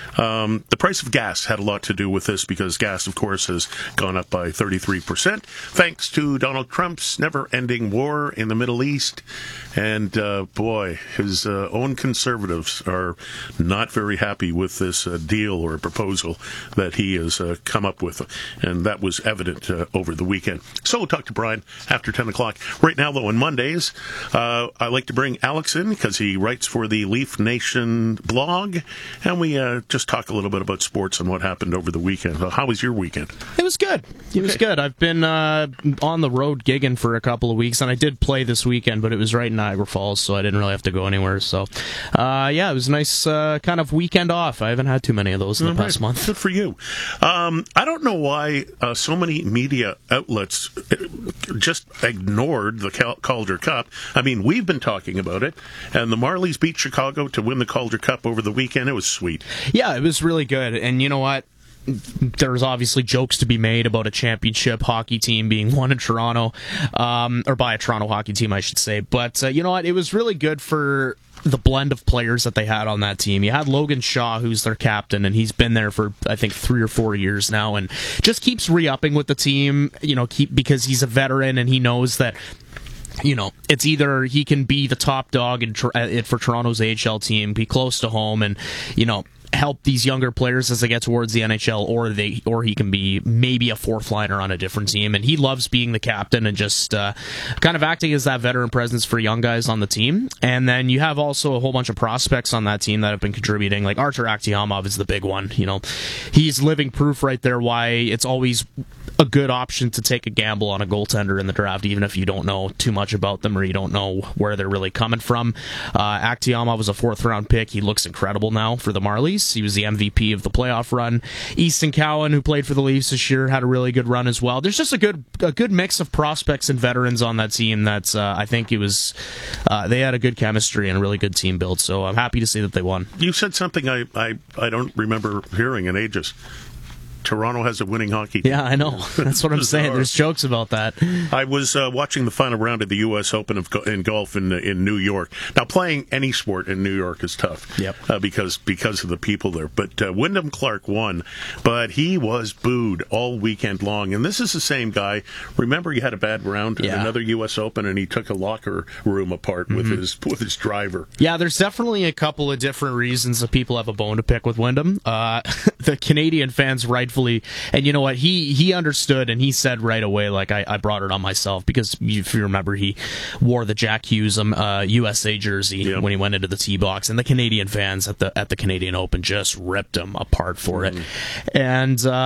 Um, the price of gas had a lot to do with this, because gas, of course, has gone up by thirty-three percent, thanks to Donald Trump's never-ending war in the Middle East. And, uh, boy, his uh, own conservatives are not very happy with this uh, deal or proposal that he has uh, come up with. And that was evident uh, over the weekend. So we'll talk to Brian after ten o'clock. Right now, though, on Mondays, uh, I like to bring Alex in because he writes for the Leaf Nation blog. And we uh, just talk a little bit about sports and what happened over the weekend. So how was your weekend? It was good. It was good. I've been uh, on the road gigging for a couple of weeks, and I did play this weekend, but it was right in Niagara Falls, so I didn't really have to go anywhere. So, uh, yeah, it was a nice uh, kind of weekend off. I haven't had too many of those in the All past right. month. Good for you. Um, I don't know why uh, so many media outlets just ignored the Cal- Calder Cup. I mean, we've been talking about it, and the Marlies beat Chicago to win the Calder Cup over the weekend. It was sweet. Yeah, it was really good. And you know what? There's obviously jokes to be made about a championship hockey team being won in Toronto, um, or by a Toronto hockey team, I should say. But uh, you know what? It was really good for the blend of players that they had on that team. You had Logan Shaw, who's their captain, and he's been there for, I think, three or four years now, and just keeps re-upping with the team, you know, keep because he's a veteran and he knows that, you know, it's either he can be the top dog in, for Toronto's A H L team, be close to home, and, you know, help these younger players as they get towards the N H L, or they or he can be maybe a fourth liner on a different team. And he loves being the captain and just uh, kind of acting as that veteran presence for young guys on the team. And then you have also a whole bunch of prospects on that team that have been contributing. Like Artur Akhtiamov is the big one. You know, he's living proof right there why it's always a good option to take a gamble on a goaltender in the draft, even if you don't know too much about them or you don't know where they're really coming from. Uh, Akhtiamov was a fourth round pick. He looks incredible now for the Marlies. He was the M V P of the playoff run. Easton Cowan, who played for the Leafs this year, had a really good run as well. There's just a good a good mix of prospects and veterans on that team. That's uh, I think it was uh, they had a good chemistry and a really good team build. So I'm happy to see that they won. You said something I I, I don't remember hearing in ages. Toronto has a winning hockey team. Yeah, I know. That's what I'm saying. There's jokes about that. I was uh, watching the final round of the U S Open of go- in golf in in New York. Now, playing any sport in New York is tough. Yep. Uh, because because of the people there. But uh, Wyndham Clark won, but he was booed all weekend long. And this is the same guy. Remember, he had a bad round at yeah. another U S Open, and he took a locker room apart mm-hmm. with his with his driver. Yeah, there's definitely a couple of different reasons that people have a bone to pick with Wyndham. Uh, the Canadian fans rightfully. And you know what? He he understood, and he said right away, like, I, I brought it on myself, because if you remember, he wore the Jack Hughes um, uh, U S A jersey yep. when he went into the tee box, and the Canadian fans at the at the Canadian Open just ripped him apart for mm-hmm. it. And um,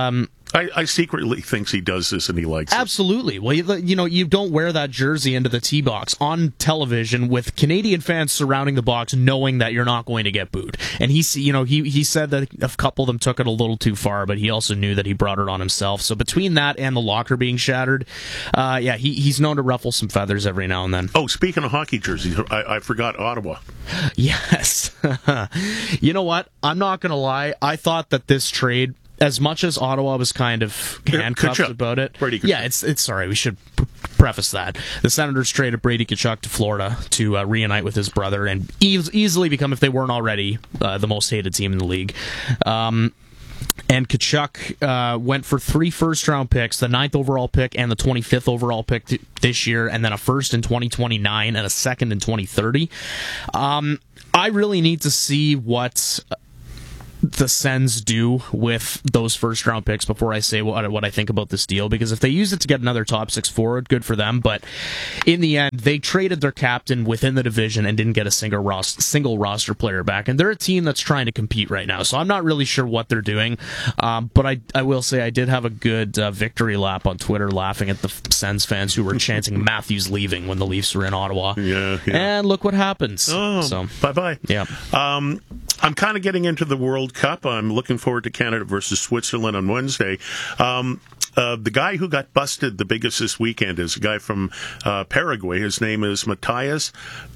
I, I secretly thinks he does this and he likes it. Absolutely. Well, you, you know, you don't wear that jersey into the tee box on television with Canadian fans surrounding the box, knowing that you're not going to get booed. And he, you know, he he said that a couple of them took it a little too far, but he also knew that he brought it on himself. So between that and the locker being shattered, uh, yeah, he he's known to ruffle some feathers every now and then. Oh, speaking of hockey jerseys, I, I forgot Ottawa. Yes. You know what? I'm not going to lie. I thought that this trade, as much as Ottawa was kind of handcuffed Tkachuk. about it, Brady Tkachuk. yeah, it's it's sorry. We should p- preface that the Senators traded Brady Tkachuk to Florida to uh, reunite with his brother and e- easily become, if they weren't already, uh, the most hated team in the league. Um, and Tkachuk uh, went for three first-round picks, the ninth overall pick and the twenty-fifth overall pick th- this year, and then a first in twenty twenty-nine and a second in twenty thirty. Um, I really need to see what the Sens do with those first round picks before I say what, what I think about this deal, because if they use it to get another top six forward, good for them, but in the end they traded their captain within the division and didn't get a single roster, single roster player back, and they're a team that's trying to compete right now, so I'm not really sure what they're doing, um, but I, I will say I did have a good uh, victory lap on Twitter laughing at the Sens fans who were chanting Matthews leaving when the Leafs were in Ottawa. Yeah, yeah. And look what happens. Oh, so bye-bye. Yeah. Um, I'm kind of getting into the World Cup. I'm looking forward to Canada versus Switzerland on Wednesday. Um, uh, the guy who got busted the biggest this weekend is a guy from uh, Paraguay. His name is Matthias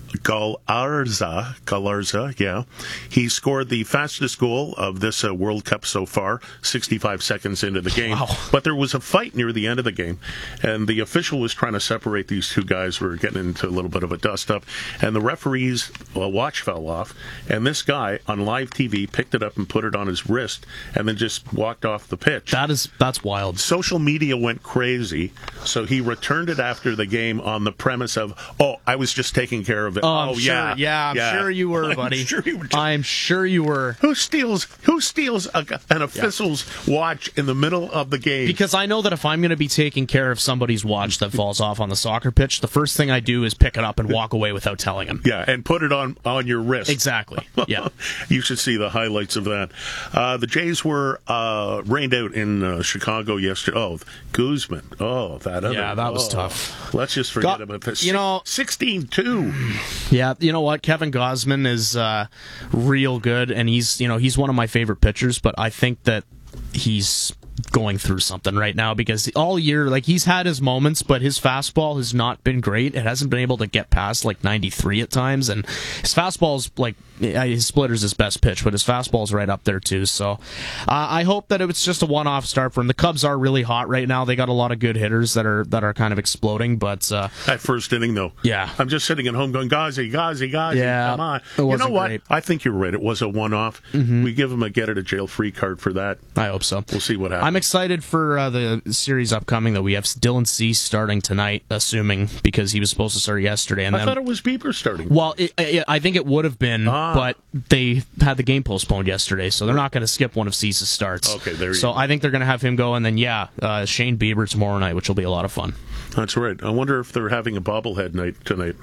Galarza. Galarza, yeah. He scored the fastest goal of this uh, World Cup so far, sixty-five seconds into the game. Wow. But there was a fight near the end of the game, and the official was trying to separate these two guys who were getting into a little bit of a dust-up, and the referee's well, watch fell off, and this guy on live T V picked it up and put it on his wrist, and then just walked off the pitch. That is, that's wild. Social media went crazy, so he returned it after the game on the premise of, oh, I was just taking care of it. Oh, I'm oh sure, yeah, yeah, I'm yeah. sure you were, buddy. I'm sure you were. I'm sure you were. Who steals? Who steals a, an official's yeah. watch in the middle of the game? Because I know that if I'm going to be taking care of somebody's watch that falls off on the soccer pitch, the first thing I do is pick it up and walk away without telling him. Yeah, and put it on on your wrist. Exactly. Yeah, you should see the highlights of that. Uh, the Jays were uh, rained out in uh, Chicago yesterday. Oh, Guzman. Oh, that other. Yeah, that was oh. tough. Let's just forget Got, about this. You know, sixteen two. Yeah, you know what? Kevin Gausman is uh, real good, and he's you know he's one of my favorite pitchers. But I think that he's going through something right now because all year, like, he's had his moments, but his fastball has not been great. It hasn't been able to get past like ninety-three at times, and his fastball's like his splitter's his best pitch, but his fastball's right up there too. So uh, I hope that it was just a one-off start for him. The Cubs are really hot right now. They got a lot of good hitters that are that are kind of exploding, but uh, that first inning though, yeah, I'm just sitting at home going Gazi, Gazi, Gazi. Yeah, come on. it You know what? great. I think you're right. It was a one-off. Mm-hmm. We give him a get out of jail free card for that. I hope so. We'll see what happens. I'm excited for uh, the series upcoming that we have Dylan Cease starting tonight, assuming, because he was supposed to start yesterday. And I then, thought it was Bieber starting. Well, it, it, I think it would have been, ah. but they had the game postponed yesterday, so they're not going to skip one of Cease's starts. Okay, there you so go. I think they're going to have him go, and then, yeah, uh, Shane Bieber tomorrow night, which will be a lot of fun. That's right. I wonder if they're having a bobblehead night tonight.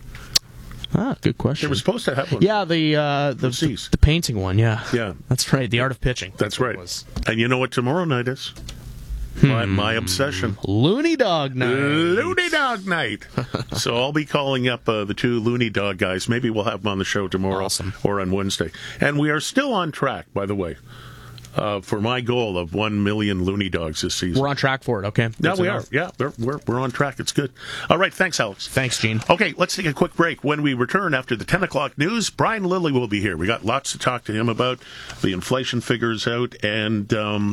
Ah, good question. They were supposed to have one. Yeah, the uh, the, the the painting one. Yeah, yeah, that's right. The Art of Pitching. That's right. And you know what tomorrow night is? My, my obsession. Looney Dog Night. Looney Dog Night. So I'll be calling up uh, the two Looney Dog guys. Maybe we'll have them on the show tomorrow awesome. or on Wednesday. And we are still on track, by the way, uh, for my goal of one million Looney Dogs this season. We're on track for it, okay? Yeah, we enough. are. Yeah, we're, we're, we're on track. It's good. All right, thanks, Alex. Thanks, Gene. Okay, let's take a quick break. When we return after the ten o'clock news, Brian Lilly will be here. We got lots to talk to him about. The inflation figures out, and... Um,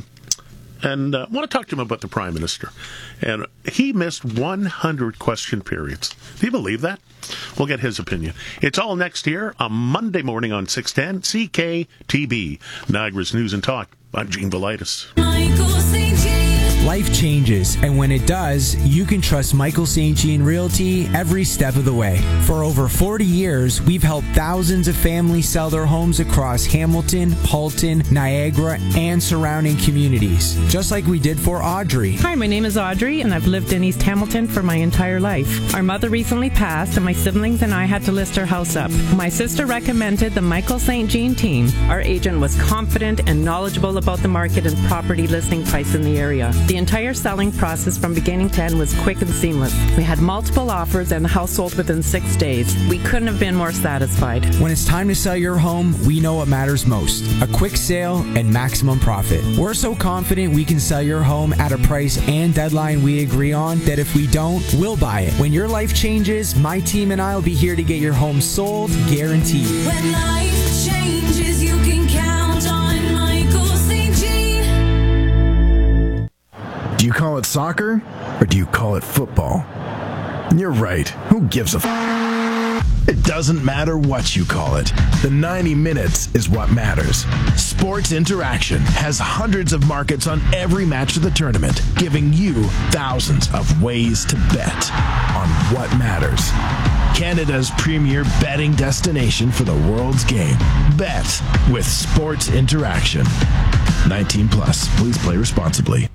And I uh, want to talk to him about the Prime Minister. And he missed one hundred question periods. Do you believe that? We'll get his opinion. It's all next here on Monday morning on six ten C K T B, Niagara's News and Talk. I'm Gene Velitis. Life changes, and when it does, you can trust Michael Saint Jean Realty every step of the way. For over forty years, we've helped thousands of families sell their homes across Hamilton, Halton, Niagara, and surrounding communities, just like we did for Audrey. Hi, my name is Audrey, and I've lived in East Hamilton for my entire life. Our mother recently passed, and my siblings and I had to list our house up. My sister recommended the Michael Saint Jean team. Our agent was confident and knowledgeable about the market and property listing price in the area. The entire selling process from beginning to end was quick and seamless. We had multiple offers, and the house sold within six days. We couldn't have been more satisfied. When it's time to sell your home, we know what matters most: a quick sale and maximum profit. We're so confident we can sell your home at a price and deadline we agree on that if we don't, we'll buy it. When your life changes, my team and I will be here to get your home sold, guaranteed. When life changes, you can count on Michael Saint Jean. Do you call it soccer or do you call it football? You're right. Who gives a f***? It doesn't matter what you call it. The ninety minutes is what matters. Sports Interaction has hundreds of markets on every match of the tournament, giving you thousands of ways to bet on what matters. Canada's premier betting destination for the world's game. Bet with Sports Interaction. nineteen plus. Please play responsibly.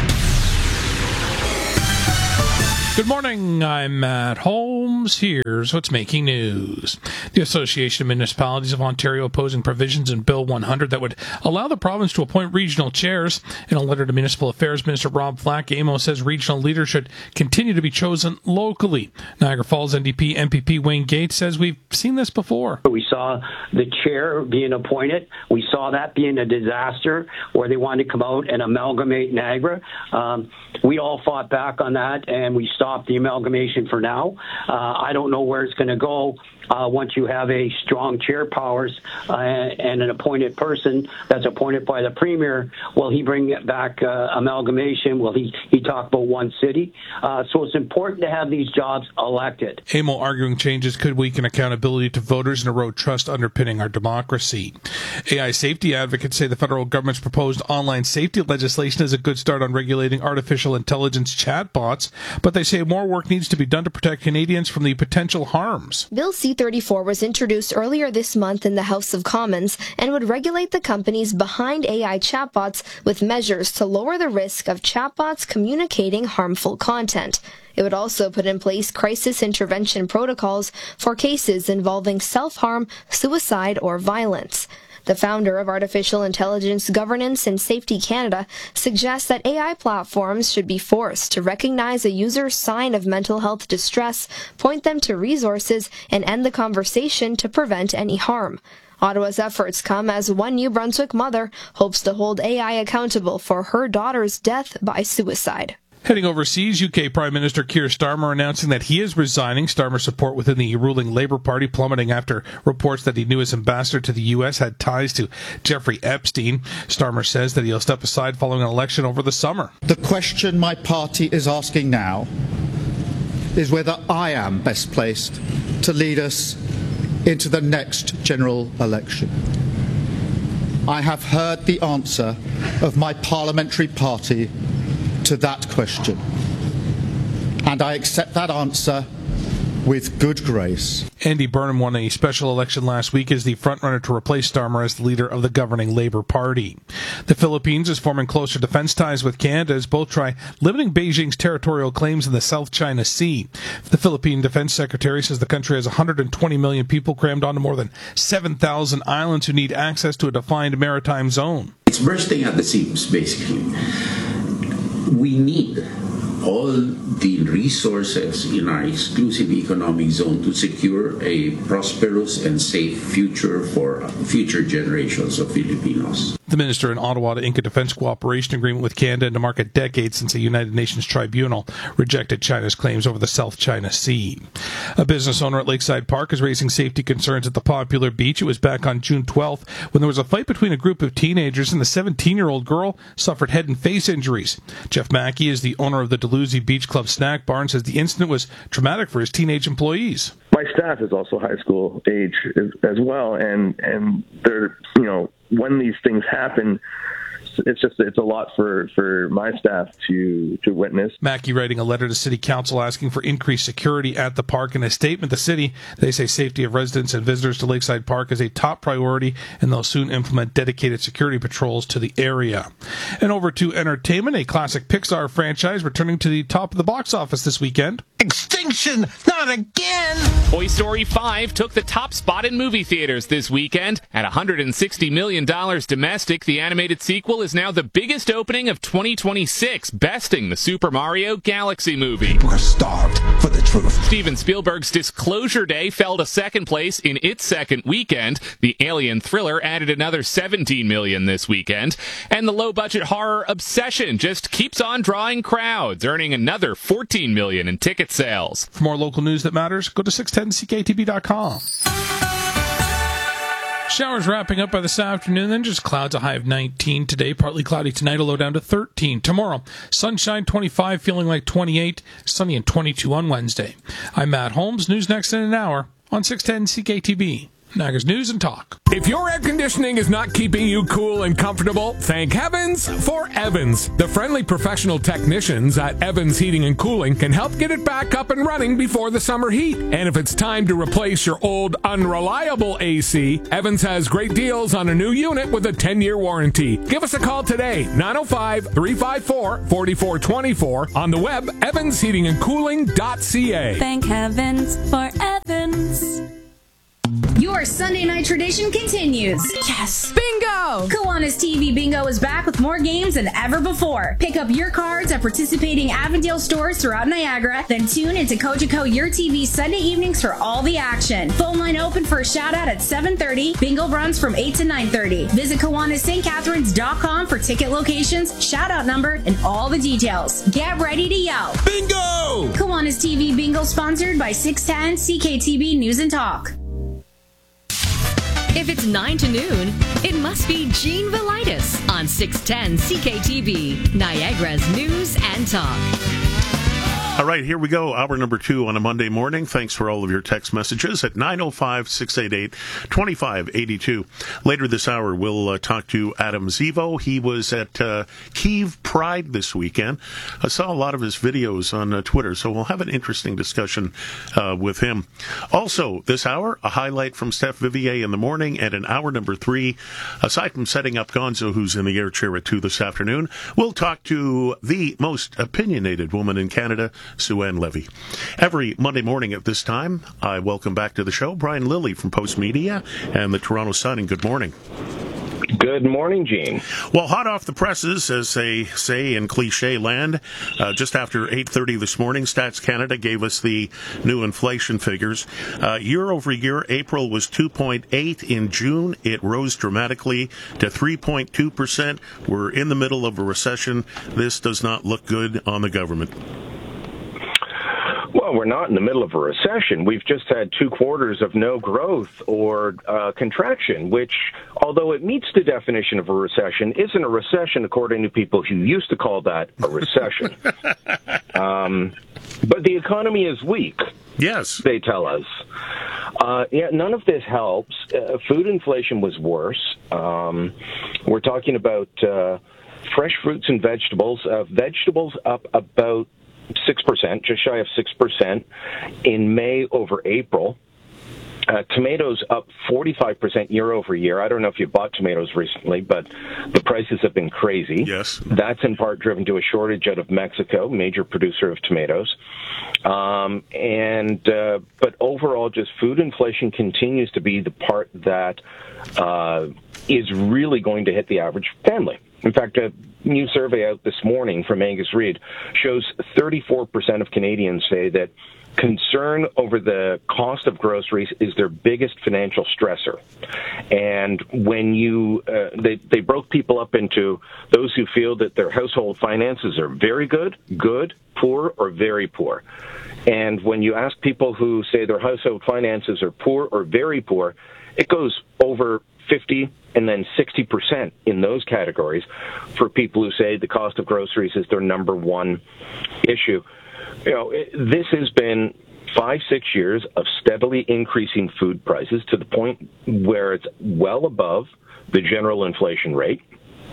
Good morning, I'm Matt Holmes. Here's what's making news. The Association of Municipalities of Ontario opposing provisions in Bill one hundred that would allow the province to appoint regional chairs. In a letter to Municipal Affairs Minister Rob Flack, A M O says regional leaders should continue to be chosen locally. Niagara Falls N D P M P P Wayne Gates says we've seen this before. We saw the chair being appointed. We saw that being a disaster where they wanted to come out and amalgamate Niagara. Um, we all fought back on that, and we stop the amalgamation for now. Uh, I don't know where it's going to go uh, once you have a strong chair powers uh, and an appointed person that's appointed by the premier. Will he bring it back uh, amalgamation? Will he, he talk about one city? Uh, so it's important to have these jobs elected. A M O arguing changes could weaken accountability to voters and erode trust underpinning our democracy. A I safety advocates say the federal government's proposed online safety legislation is a good start on regulating artificial intelligence chatbots, but they say more work needs to be done to protect Canadians from the potential harms. Bill C thirty-four was introduced earlier this month in the House of Commons and would regulate the companies behind A I chatbots with measures to lower the risk of chatbots communicating harmful content. It would also put in place crisis intervention protocols for cases involving self-harm, suicide, or violence. The founder of Artificial Intelligence Governance and Safety Canada suggests that A I platforms should be forced to recognize a user's sign of mental health distress, point them to resources, and end the conversation to prevent any harm. Ottawa's efforts come as one New Brunswick mother hopes to hold A I accountable for her daughter's death by suicide. Heading overseas, U K Prime Minister Keir Starmer announcing that he is resigning. Starmer's support within the ruling Labour Party plummeting after reports that he knew his ambassador to the U S had ties to Jeffrey Epstein. Starmer says that he'll step aside following an election over the summer. The question my party is asking now is whether I am best placed to lead us into the next general election. I have heard the answer of my parliamentary party to that question, and I accept that answer with good grace. Andy Burnham won a special election last week as the frontrunner to replace Starmer as the leader of the governing Labour Party. The Philippines is forming closer defense ties with Canada as both try limiting Beijing's territorial claims in the South China Sea. The Philippine Defense Secretary says the country has one hundred twenty million people crammed onto more than seven thousand islands who need access to a defined maritime zone. It's bursting at the seams, basically. We need all the resources in our exclusive economic zone to secure a prosperous and safe future for future generations of Filipinos. The minister in Ottawa to ink a defense cooperation agreement with Canada and to mark a decade since a United Nations tribunal rejected China's claims over the South China Sea. A business owner at Lakeside Park is raising safety concerns at the popular beach. It was back on June twelfth when there was a fight between a group of teenagers and the seventeen-year-old girl suffered head and face injuries. Jeff Mackey is the owner of the Dalhousie Beach Club Snack Bar and says the incident was traumatic for his teenage employees. My staff is also high school age as well, and and they're, you know, when these things happen, it's just it's a lot for, for my staff to to witness. Mackey writing a letter to City Council asking for increased security at the park. In a statement, the city, they say safety of residents and visitors to Lakeside Park is a top priority, and they'll soon implement dedicated security patrols to the area. And over to entertainment, a classic Pixar franchise returning to the top of the box office this weekend. Extinction! Not again! Toy Story five took the top spot in movie theaters this weekend. At one hundred sixty million dollars domestic, the animated sequel is now the biggest opening of twenty twenty-six, besting the Super Mario Galaxy movie. We're starved for the truth. Steven Spielberg's Disclosure Day fell to second place in its second weekend. The Alien thriller added another seventeen million dollars this weekend. And the low-budget horror Obsession just keeps on drawing crowds, earning another fourteen million dollars in ticket sales. For more local news that matters, go to six ten C K T B dot com. Showers wrapping up by this afternoon, then just clouds, a high of nineteen today. Partly cloudy tonight, a low down to thirteen. Tomorrow, sunshine twenty-five, feeling like twenty-eight, sunny and twenty-two on Wednesday. I'm Matt Holmes. News next in an hour on six ten C K T B. Niagara's News and Talk. If your air conditioning is not keeping you cool and comfortable, thank heavens for Evans. The friendly professional technicians at Evans Heating and Cooling can help get it back up and running before the summer heat. And if it's time to replace your old unreliable A C, Evans has great deals on a new unit with a ten-year warranty. Give us a call today, nine oh five, three five four, four four two four, on the web, evans heating and cooling dot c a. Thank heavens for Evans. Your Sunday night tradition continues. Yes! Bingo! Kiwanis T V Bingo is back with more games than ever before. Pick up your cards at participating Avondale stores throughout Niagara, then tune into Cogeco Your T V Sunday evenings for all the action. Phone line open for a shout-out at seven thirty. Bingo runs from eight to nine thirty. Visit Kiwanis St Catharines dot com for ticket locations, shout-out number, and all the details. Get ready to yell. Bingo! Kiwanis T V Bingo sponsored by six ten C K T B News and Talk. If it's nine to noon, it must be Gene Velitis on six ten C K T B, Niagara's News and Talk. All right, here we go. Hour number two on a Monday morning. Thanks for all of your text messages at nine oh five, six eight eight, two five eight two. Later this hour, we'll uh, talk to Adam Zivo. He was at uh, Kyiv Pride this weekend. I saw a lot of his videos on uh, Twitter, so we'll have an interesting discussion uh, with him. Also, this hour, a highlight from Steph Vivier in the morning, and in hour number three, aside from setting up Gonzo, who's in the air chair at two this afternoon, we'll talk to the most opinionated woman in Canada, Sue-Ann Levy. Every Monday morning at this time, I welcome back to the show Brian Lilly from Post Media and the Toronto Sun, and good morning. Good morning, Gene. Well, hot off the presses, as they say in cliche land, uh, just after eight thirty this morning, Stats Canada gave us the new inflation figures. Uh, year over year, April was two point eight. In June, it rose dramatically to three point two percent. We're in the middle of a recession. This does not look good on the government. Well, we're not in the middle of a recession. We've just had two quarters of no growth or uh, contraction, which, although it meets the definition of a recession, isn't a recession according to people who used to call that a recession. um, but the economy is weak. Yes. They tell us. Uh, yeah, none of this helps. Uh, food inflation was worse. Um, we're talking about uh, fresh fruits and vegetables. Uh, vegetables up about six percent, just shy of six percent in May over April. Uh, tomatoes up forty-five percent year over year. I don't know if you bought tomatoes recently, but the prices have been crazy. Yes. That's in part driven to a shortage out of Mexico, major producer of tomatoes. Um, and uh, but overall, just food inflation continues to be the part that uh, is really going to hit the average family. In fact, a new survey out this morning from Angus Reid shows thirty-four percent of Canadians say that concern over the cost of groceries is their biggest financial stressor. And when you, uh, they, they broke people up into those who feel that their household finances are very good, good, poor, or very poor. And when you ask people who say their household finances are poor or very poor, it goes over fifty and then sixty percent in those categories for people who say the cost of groceries is their number one issue. You know, it, this has been five, six years of steadily increasing food prices to the point where it's well above the general inflation rate.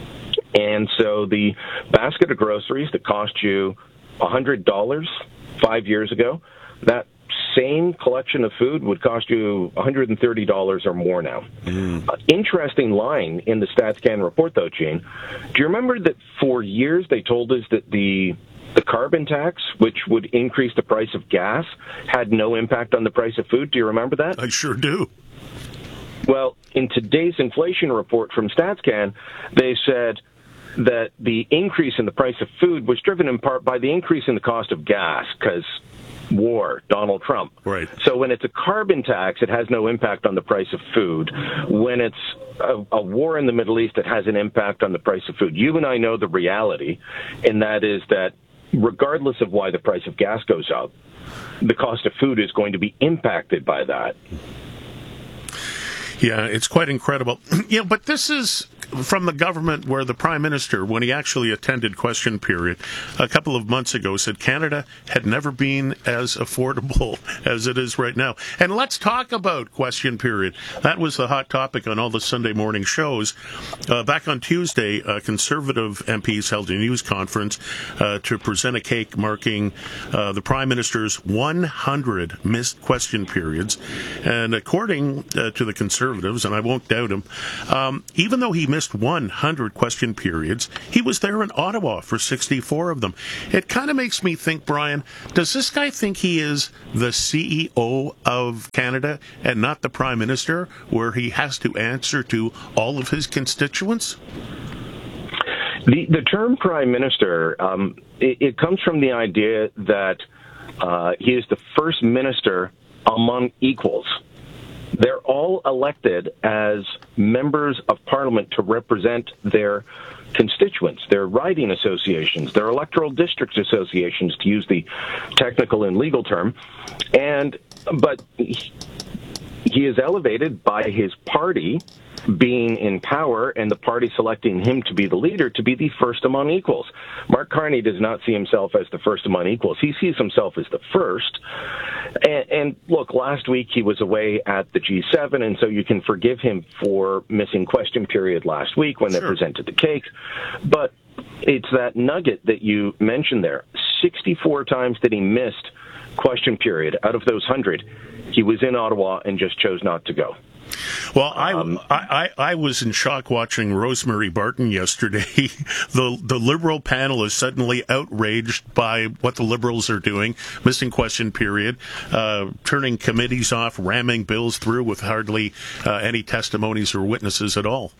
And so the basket of groceries that cost you one hundred dollars five years ago, that same collection of food would cost you one hundred thirty dollars or more now. Mm. Uh, interesting line in the StatsCan report, though, Gene. Do you remember that for years they told us that the the carbon tax, which would increase the price of gas, had no impact on the price of food? Do you remember that? I sure do. Well, in today's inflation report from StatsCan, they said that the increase in the price of food was driven in part by the increase in the cost of gas, because war, Donald Trump. Right. So when it's a carbon tax, it has no impact on the price of food. When it's a, a war in the Middle East, it has an impact on the price of food. You and I know the reality, and that is that regardless of why the price of gas goes up, the cost of food is going to be impacted by that. Yeah, it's quite incredible. Yeah, but this is from the government where the Prime Minister, when he actually attended question period a couple of months ago, said Canada had never been as affordable as it is right now. And let's talk about question period. That was the hot topic on all the Sunday morning shows. Uh, back on Tuesday, uh, Conservative M Ps held a news conference uh, to present a cake marking uh, the Prime Minister's one hundred missed question periods. And according uh, to the Conservatives, and I won't doubt him, um, even though he missed one hundred question periods, he was there in Ottawa for sixty-four of them. It kind of makes me think, Brian, does this guy think he is the C E O of Canada and not the Prime Minister, where he has to answer to all of his constituents? The, the term Prime Minister, um, it, it comes from the idea that uh, he is the first minister among equals. They're all elected as members of Parliament to represent their constituents, their riding associations, their electoral district associations, to use the technical and legal term. And but he, he is elevated by his party being in power and the party selecting him to be the leader, to be the first among equals. Mark Carney does not see himself as the first among equals. He sees himself as the first. And, and look, last week he was away at the G seven, and so you can forgive him for missing question period last week when sure. they presented the cakes. But it's that nugget that you mentioned there. sixty-four times that he missed question period out of those one hundred. He was in Ottawa and just chose not to go. Well, I, um, I, I, I was in shock watching Rosemary Barton yesterday. the the Liberal panel is suddenly outraged by what the Liberals are doing, missing question period, uh, turning committees off, ramming bills through with hardly uh, any testimonies or witnesses at all.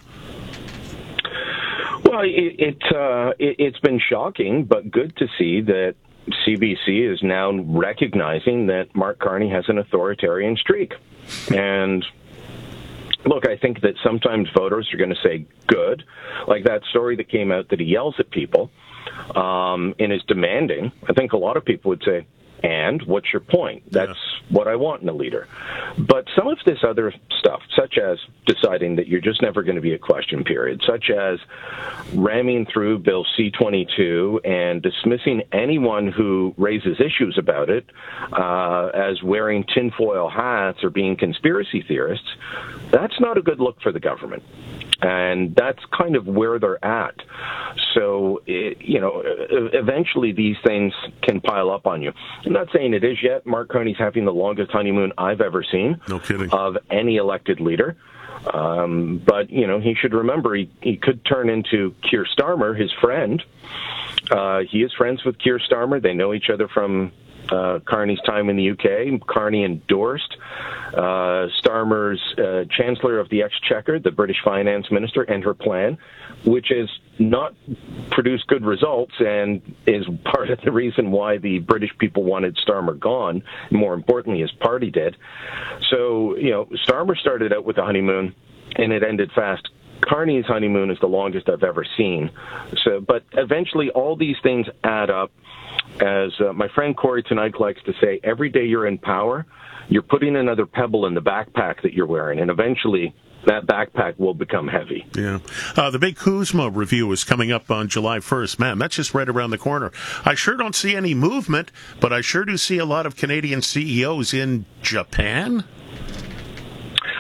Well, it, it, uh, it, it's been shocking, but good to see that C B C is now recognizing that Mark Carney has an authoritarian streak. And look, I think that sometimes voters are going to say good, like that story that came out that he yells at people um, and is demanding. I think a lot of people would say, and what's your point? That's yeah. what I want in a leader. But some of this other stuff, such as deciding that you're just never going to be a question period, such as ramming through Bill C twenty-two and dismissing anyone who raises issues about it uh, as wearing tinfoil hats or being conspiracy theorists, that's not a good look for the government. And that's kind of where they're at. So, it, you know, eventually these things can pile up on you. I'm not saying it is yet. Mark Carney's having the longest honeymoon I've ever seen. No kidding. Of any elected leader. Um, but, you know, he should remember he, he could turn into Keir Starmer, his friend. Uh, he is friends with Keir Starmer. They know each other from uh, Carney's time in the U K. Carney endorsed uh, Starmer's uh, Chancellor of the Exchequer, the British Finance Minister, and her plan, which has not produced good results and is part of the reason why the British people wanted Starmer gone. More importantly, his party did. So, you know, Starmer started out with a honeymoon, and it ended fast. Carney's honeymoon is the longest I've ever seen. So, but eventually all these things add up. As uh, my friend Corey tonight likes to say, every day you're in power, you're putting another pebble in the backpack that you're wearing, and eventually that backpack will become heavy. Yeah. Uh, the big Kuzma review is coming up on July first. Man, that's just right around the corner. I sure don't see any movement, but I sure do see a lot of Canadian C E Os in Japan.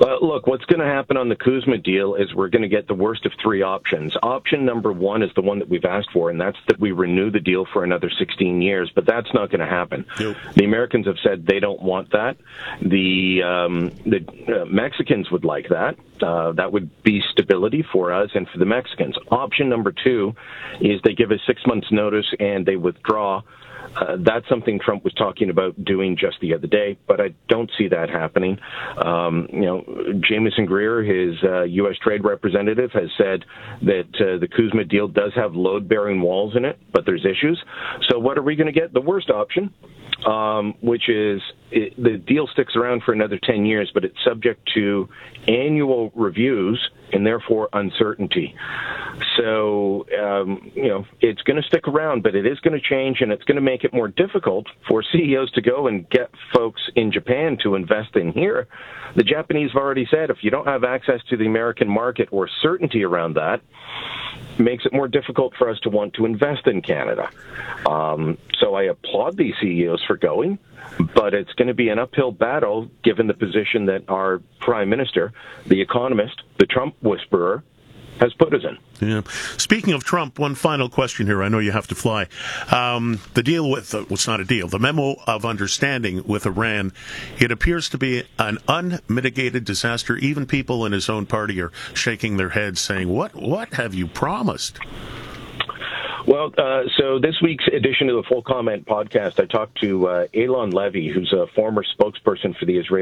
Well, look, what's going to happen on the Kuzma deal is we're going to get the worst of three options. Option number one is the one that we've asked for, and that's that we renew the deal for another sixteen years, but that's not going to happen. Nope. The Americans have said they don't want that. The, um, the uh, Mexicans would like that. Uh, that would be stability for us and for the Mexicans. Option number two is they give us six months' notice and they withdraw. Uh, that's something Trump was talking about doing just the other day, but I don't see that happening. Um, you know, Jamieson Greer, his uh, U S trade representative, has said that uh, the Kuzma deal does have load-bearing walls in it, but there's issues. So what are we going to get? The worst option, um, which is it, the deal sticks around for another ten years, but it's subject to annual reviews and therefore uncertainty. So, um, you know, it's going to stick around, but it is going to change, and it's going to make it more difficult for C E Os to go and get folks in Japan to invest in here. The Japanese have already said if you don't have access to the American market or certainty around that, it makes it more difficult for us to want to invest in Canada. Um, so I applaud these C E Os for going, but it's going to be an uphill battle given the position that our Prime Minister, the economist, the Trump whisperer, has put us in. Yeah. Speaking of Trump, one final question here. I know you have to fly. Um, the deal with, uh, well, it's not a deal, the memo of understanding with Iran, it appears to be an unmitigated disaster. Even people in his own party are shaking their heads saying, what, what have you promised? Well, uh, so this week's edition of the Full Comment podcast, I talked to uh, Eylon Levy, who's a former spokesperson for the Israeli